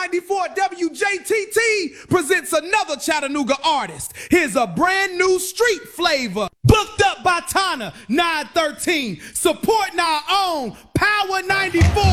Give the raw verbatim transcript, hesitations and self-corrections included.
ninety-four W J T T presents another Chattanooga artist. Here's a brand new street flavor. Booked up by Tana nine thirteen. Supporting our own Power ninety-four.